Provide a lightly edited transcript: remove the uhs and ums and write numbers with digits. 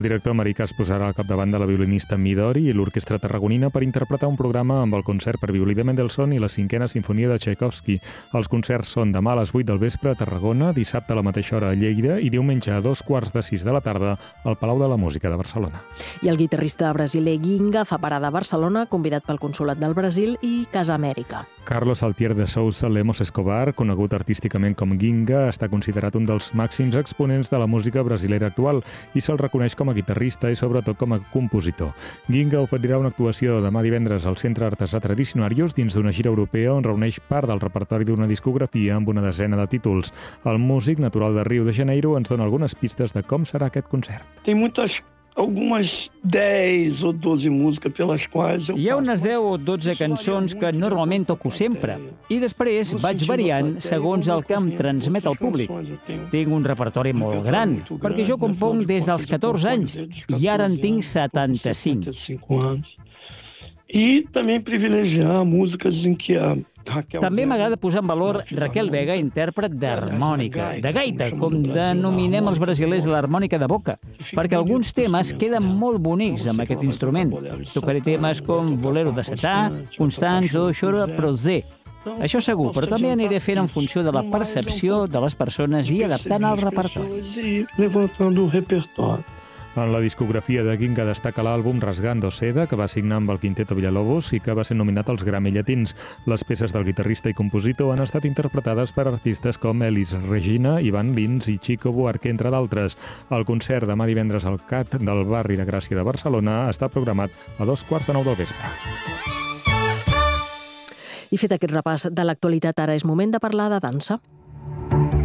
El director americà es posarà al capdavant de la violinista Midori i l'orquestra tarragonina per interpretar un programa amb el concert per violí de Mendelssohn i la 5a Simfonia de Tchaikovsky. Els concerts són demà a les 8 del vespre a Tarragona, dissabte a la mateixa hora a Lleida i diumenge a 5:45 de la tarda al Palau de la Música de Barcelona. I el guitarrista brasiler Ginga fa parada a Barcelona, convidat pel Consolat del Brasil i Casa Amèrica. Carlos Altier de Sousa Lemos Escobar, conegut artísticament com Ginga, està considerat un dels màxims exponents de la música brasilera actual i se'l reconeix com a guitarrista i sobretot com a compositor. Ginga oferirà una actuació demà divendres al Centre Artesà Tradicionarius dins d'una gira europea on reuneix part del repertori d'una discografia amb una desena de títols. El músic, natural de Rio de Janeiro, ens dona algunes pistes de com serà aquest concert. Tem algumas 10 ou 12 músicas pelas quais eu Hi ha unes 10 o 12 cançons que normalment toco sempre i després vaig variant segons el que em transmet el públic. Tinc un repertori molt gran, perquè jo componc des dels 14 anys i ara en tinc 75. E também privilegiar músicas em que a Raquel... També m'agrada posar en valor Raquel Vega, intèrpret d'harmònica, de gaita, com denominem els brasilers l'harmònica de boca, perquè alguns temes queden molt bonics amb aquest instrument. Tocaré temes com Bolero de Setà, Constants o Choro Prosé. Això segur, però també aniré fent en funció de la percepció de les persones i adaptant el repertori. Levantando o repertório. En la discografia de Ginga destaca l'àlbum Rasgando Seda, que va signar amb el Quinteto Villalobos i que va ser nominat als Grammy Llatins. Les peces del guitarrista i compositor han estat interpretades per artistes com Elis Regina, Ivan Lins i Chico Buarque, entre d'altres. El concert demà divendres al CAT del barri de Gràcia de Barcelona està programat a 9:15 del vespre. I fet aquest repàs de l'actualitat, ara és moment de parlar de dansa.